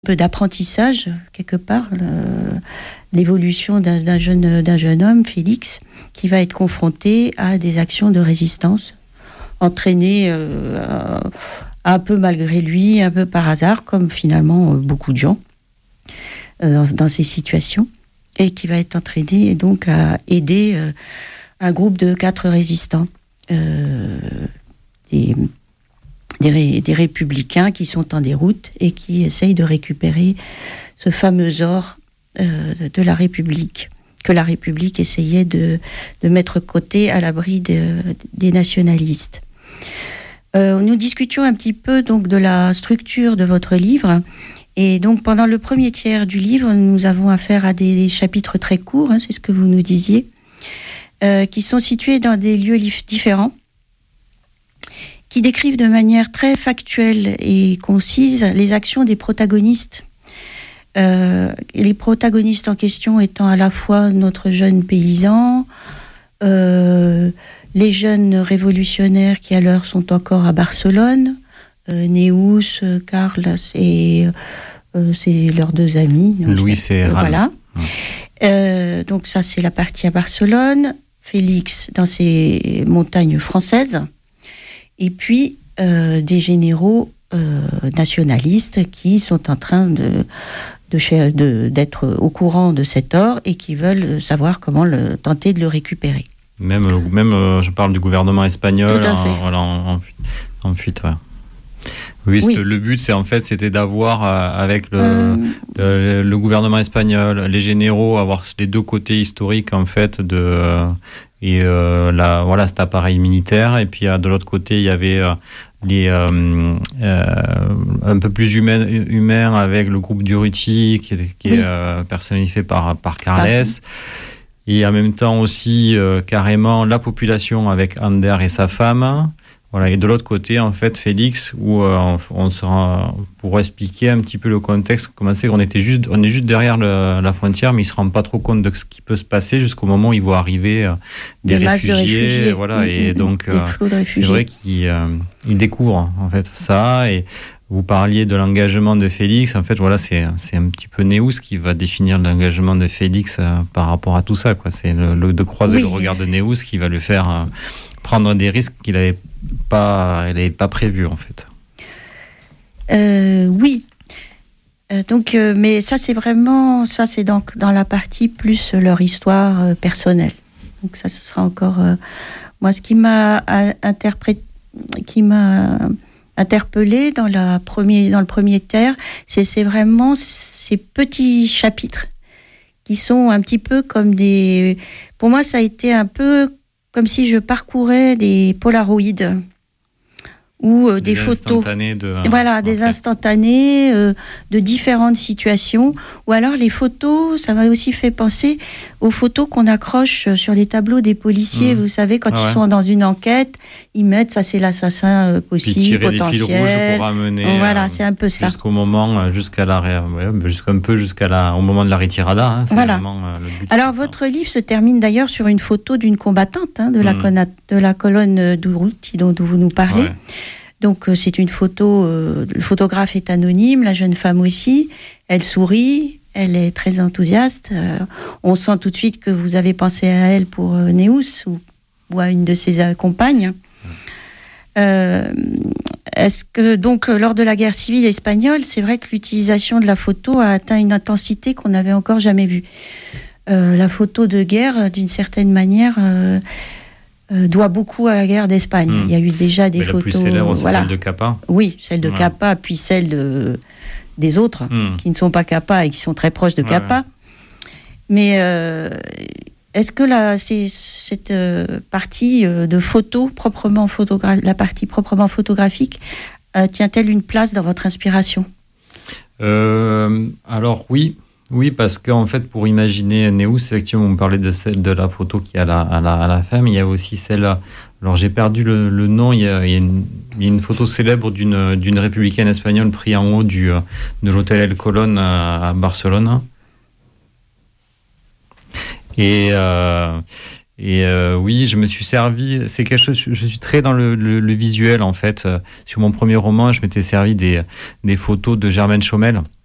peu d'apprentissage, quelque part, l'évolution d'un jeune homme, Félix, qui va être confronté à des actions de résistance, entraîné un peu malgré lui, un peu par hasard, comme finalement beaucoup de gens dans ces situations, et qui va être entraîné donc à aider un groupe de 4 résistants, des républicains qui sont en déroute et qui essayent de récupérer ce fameux or de la République, que la République essayait de mettre côté à l'abri des nationalistes. Nous discutions un petit peu donc de la structure de votre livre, et donc pendant le premier tiers du livre, nous avons affaire à des chapitres très courts, c'est ce que vous nous disiez, qui sont situés dans des lieux différents, qui décrivent de manière très factuelle et concise les actions des protagonistes. Les protagonistes en question étant à la fois notre jeune paysan, les jeunes révolutionnaires qui alors sont encore à Barcelone, Neus, Carles et c'est leurs 2 amis. Louis et voilà. Donc ça c'est la partie à Barcelone, Félix dans ces montagnes françaises, et puis des généraux nationalistes qui sont en train d'être au courant de cet or et qui veulent savoir comment tenter de le récupérer. Même je parle du gouvernement espagnol en fuite. Ouais. Oui. Le but, c'était d'avoir avec le gouvernement espagnol, les généraux, avoir les 2 côtés historiques en fait cet appareil militaire, et puis de l'autre côté il y avait un peu plus humain avec le groupe Durruti qui est personnifié par Carles. Et en même temps aussi carrément la population avec Ander et sa femme. Voilà, et de l'autre côté, en fait, Félix, où on sera pour expliquer un petit peu le contexte, comment c'est qu'on est juste derrière la frontière, mais il se rend pas trop compte de ce qui peut se passer jusqu'au moment où ils vont arriver des réfugiés, voilà, et donc c'est vrai qu'il découvre en fait ça. Et vous parliez de l'engagement de Félix, en fait, voilà, c'est un petit peu Neus qui va définir l'engagement de Félix par rapport à tout ça, quoi. C'est de croiser le regard de Neus qui va le faire prendre des risques qu'il n'avait pas prévus, en fait. Oui. Donc, mais ça, c'est donc dans la partie plus leur histoire personnelle. Donc ça, ce sera encore moi ce qui m'a interpellée dans le premier tiers, c'est vraiment ces petits chapitres qui sont un petit peu comme pour moi, ça a été un peu comme si je parcourais des polaroïdes ou des photos, des instantanés de différentes situations. Ou alors les photos, ça m'a aussi fait penser aux photos qu'on accroche sur les tableaux des policiers. Vous savez, quand ils sont dans une enquête, ils mettent ça, c'est l'assassin possible, potentiel. Des fils rouges pour amener. Voilà, c'est un peu ça. Jusqu'au moment, au moment de la retirada. Voilà. Le but. Alors votre livre se termine d'ailleurs sur une photo d'une combattante de la colonne Durruti dont vous nous parlez. Ouais. Donc c'est une photo, le photographe est anonyme, la jeune femme aussi, elle sourit, elle est très enthousiaste, on sent tout de suite que vous avez pensé à elle pour Neus ou à une de ses compagnes. Est-ce que donc lors de la guerre civile espagnole, c'est vrai que l'utilisation de la photo a atteint une intensité qu'on n'avait encore jamais vue. La photo de guerre, d'une certaine manière, doit beaucoup à la guerre d'Espagne. Il y a eu déjà des photos. La plus célèbre, c'est celle de Capa. Oui, celle de Capa, puis celle des autres qui ne sont pas Capa et qui sont très proches de Capa. Mais est-ce que cette partie de photos, la partie proprement photographique, tient-elle une place dans votre inspiration ? Alors oui. Oui, parce qu'en fait, pour imaginer Neus, effectivement, on parlait de celle de la photo qui est à la femme. Il y a aussi celle. Alors, j'ai perdu le nom. Il y a une photo célèbre d'une républicaine espagnole prise en haut de l'hôtel El Colón à Barcelone. Et oui, je me suis servi. C'est quelque chose. Je suis très dans le visuel en fait. Sur mon premier roman, je m'étais servi des photos de Germaine Chaumel.